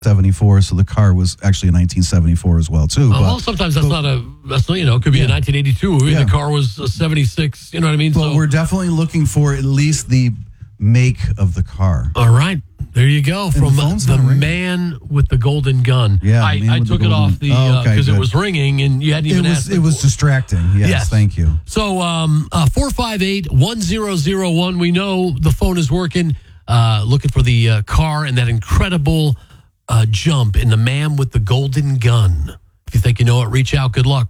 74, so the car was actually a 1974 as well, too. Well, sometimes that's not a, it could be a 1982 movie. Yeah. The car was a 76, you know what I mean? But we're definitely looking for at least the make of the car. All right. There you go. From the man with the golden gun. Yeah, I took it off because it was ringing and you hadn't even asked. It was distracting. Yes, thank you. So 458-1001. We know the phone is working. Looking for the car and that incredible jump in the man with the golden gun. If you think you know it, reach out. Good luck.